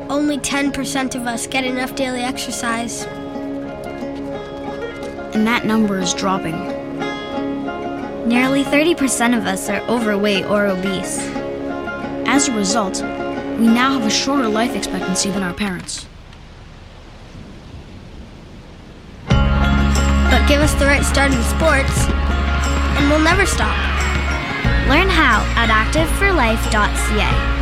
only 10% of us get enough daily exercise. And that number is dropping. Nearly 30% of us are overweight or obese. As a result, we now have a shorter life expectancy than our parents. But give us the right start in sports, and we'll never stop. Learn how at activeforlife.ca.